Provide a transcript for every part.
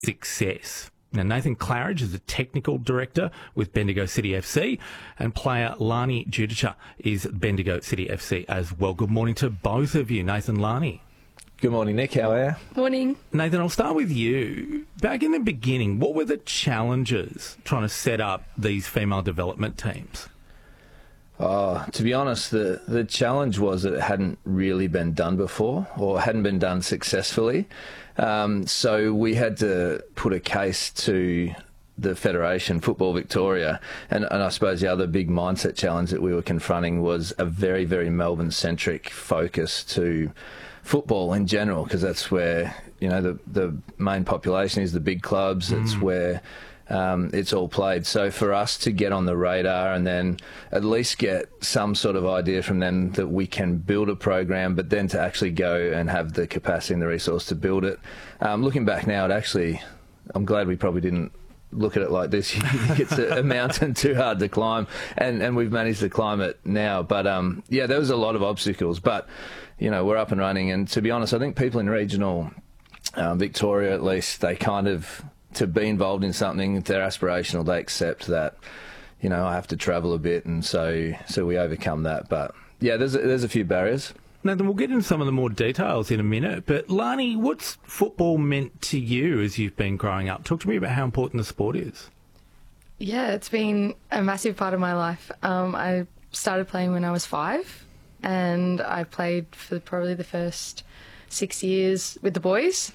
success. Now, Nathan Claridge is the technical director with Bendigo City FC, and player Lani Judica is Bendigo City FC as well. Good morning to both of you, Nathan, Lani. Good morning, Nick. How are you? Morning. Nathan, I'll start with you. Back in the beginning, what were the challenges trying to set up these female development teams? To be honest, the challenge was that it hadn't really been done before, or hadn't been done successfully. So we had to put a case to the Federation, Football Victoria, and I suppose the other big mindset challenge that we were confronting was a very, very Melbourne-centric focus to football in general, because that's where, you know, the main population is, the big clubs. It's where it's all played. So for us to get on the radar and then at least get some sort of idea from them that we can build a program, but then to actually go and have the capacity and the resource to build it. Looking back now, I'm glad we probably didn't look at it like this. You think it's a mountain too hard to climb, and we've managed to climb it now. But yeah, there was a lot of obstacles, but you know, we're up and running. And to be honest, I think people in regional Victoria, at least, they kind of, to be involved in something, if they're aspirational, they accept that, you know, I have to travel a bit, and so we overcome that. But yeah, there's a few barriers. Nathan, we'll get into some of the more details in a minute, but Lani, what's football meant to you as you've been growing up? Talk to me about how important the sport is. Yeah, it's been a massive part of my life. I started playing when I was 5, and I played for probably the first 6 years with the boys.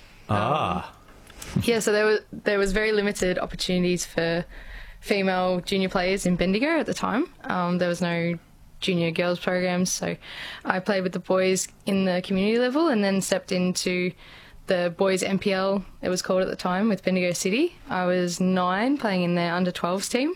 Yeah, so there was very limited opportunities for female junior players in Bendigo at the time. There was no junior girls programs, so I played with the boys in the community level and then stepped into the boys NPL, it was called at the time, with Bendigo City. I was 9, playing in their under-12s team.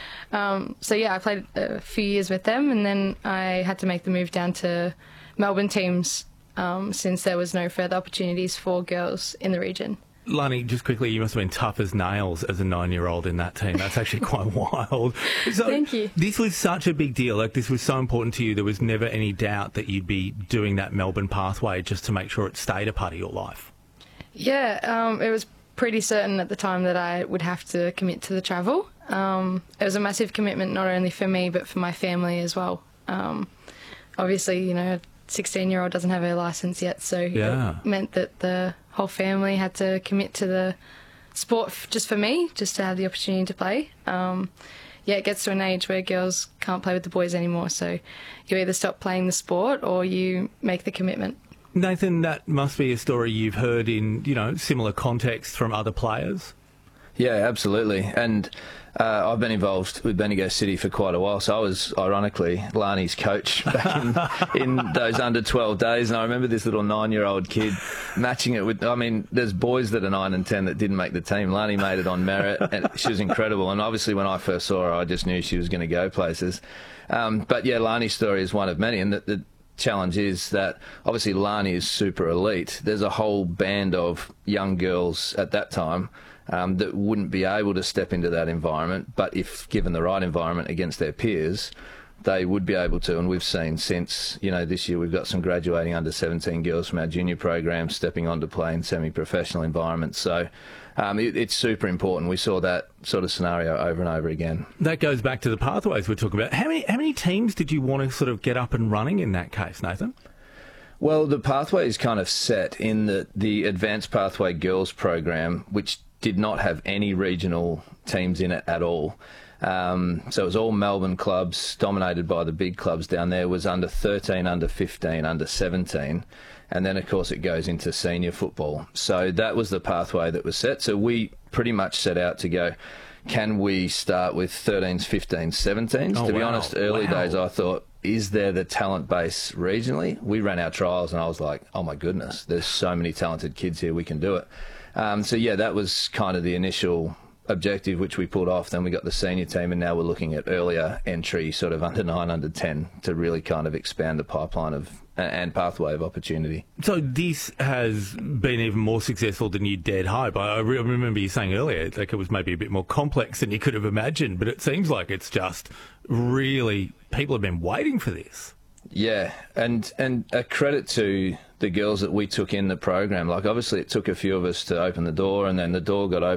So yeah, I played a few years with them, and then I had to make the move down to Melbourne teams since there was no further opportunities for girls in the region. Lani, just quickly, you must have been tough as nails as a 9-year-old in that team. That's actually quite wild. So Thank you. This was such a big deal. Like, this was so important to you. There was never any doubt that you'd be doing that Melbourne pathway just to make sure it stayed a part of your life. Yeah, it was pretty certain at the time that I would have to commit to the travel. It was a massive commitment, not only for me, but for my family as well. Obviously, you know, a 16-year-old doesn't have her licence yet, so it meant that the whole family had to commit to the sport just for me, just to have the opportunity to play. Yeah, it gets to an age where girls can't play with the boys anymore, so you either stop playing the sport or you make the commitment. Nathan, that must be a story you've heard in, you know, similar contexts from other players. Yeah, absolutely. And I've been involved with Bendigo City for quite a while, so I was, ironically, Lani's coach back in those under-12 days, and I remember this little 9-year-old kid matching it with, I mean, there's boys that are 9 and 10 that didn't make the team. Lani made it on merit, and she was incredible, and obviously when I first saw her, I just knew she was going to go places. But yeah, Lani's story is one of many, and the challenge is that obviously Lani is super elite. There's a whole band of young girls at that time that wouldn't be able to step into that environment, but if given the right environment against their peers, they would be able to. And we've seen since, you know, this year we've got some graduating under-17 girls from our junior program stepping on to play in semi-professional environments. So it's super important. We saw that sort of scenario over and over again. That goes back to the pathways we're talking about. How many teams did you want to sort of get up and running in that case, Nathan? Well, the pathway is kind of set in the Advanced Pathway Girls program, which did not have any regional teams in it at all. So it was all Melbourne clubs, dominated by the big clubs down there. It was under 13, under 15, under 17. And then, of course, it goes into senior football. So that was the pathway that was set. So we pretty much set out to go, can we start with 13s, 15s, 17s? To be honest, early days I thought, is there the talent base regionally? We ran our trials and I was like, oh my goodness, there's so many talented kids here, we can do it. So yeah, that was kind of the initial objective, which we pulled off. Then we got the senior team, and now we're looking at earlier entry, sort of under 9, under 10, to really kind of expand the pipeline of and pathway of opportunity. So this has been even more successful than you dared hope. I remember you saying earlier, like, it was maybe a bit more complex than you could have imagined, but it seems like it's just really, people have been waiting for this. Yeah, and a credit to the girls that we took in the program. Like, obviously it took a few of us to open the door, and then the door got open